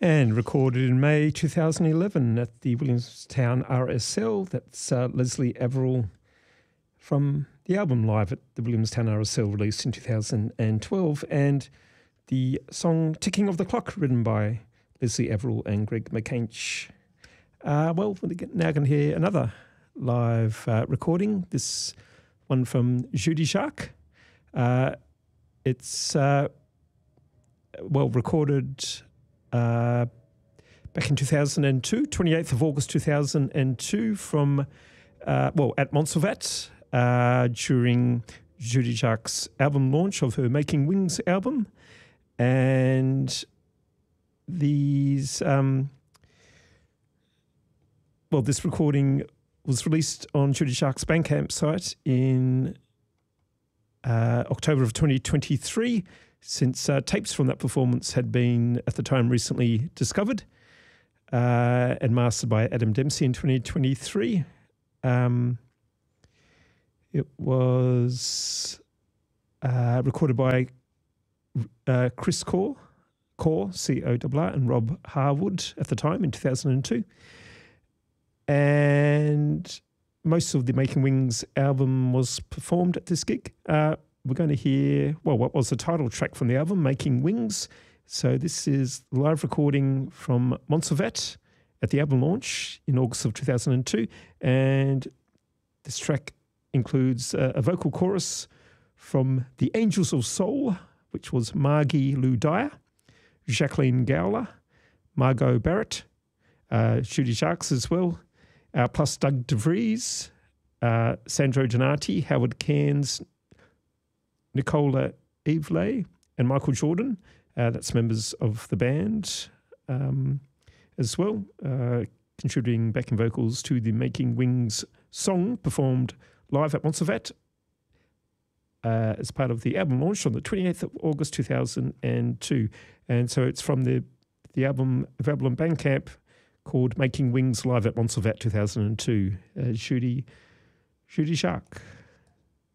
And recorded in May 2011 at the Williamstown RSL. That's Leslie Averill from the album Live at the Williamstown RSL, released in 2012. And the song Ticking of the Clock, written by Leslie Averill and Greg McCainch. We're now going to hear another live recording, this one from Judy Jacques. It's recorded back in 2002, 28th of August 2002, from at Montserrat during Judy Jacques' album launch of her Making Wings album. And these this recording was released on Judy Jacques' Bandcamp site in October of 2023, since tapes from that performance had been, at the time, recently discovered and mastered by Adam Dempsey in 2023. It was recorded by Chris Core, C-O-R-R, and Rob Harwood at the time in 2002. And most of the Making Wings album was performed at this gig. We're going to hear, what was the title track from the album, Making Wings. So this is the live recording from Montserrat at the album launch in August of 2002. And this track includes a vocal chorus from the Angels of Soul, which was Margie Lou Dyer, Jacqueline Gowler, Margot Barrett, Judy Jacques as well, plus Doug DeVries, Sandro Donati, Howard Cairns, Nicola Evelay, and Michael Jordan. That's members of the band as well, contributing backing vocals to the Making Wings song performed live at Montserrat as part of the album launch on the 28th of August 2002. And so it's from the album available on Bandcamp called Making Wings Live at Montserrat 2002. Judy Jacques.